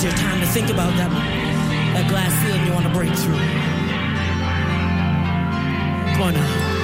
your time to think about that glass ceiling you want to break through. Come on now.